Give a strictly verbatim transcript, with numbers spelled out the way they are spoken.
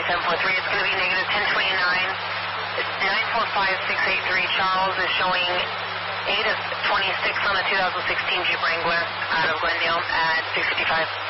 seven four three. It's going to be negative ten twenty-nine. It's nine four five six eight three. Charles is showing eight of twenty-six on the two thousand sixteen Jeep Wrangler out of Glendale at six fifty-five.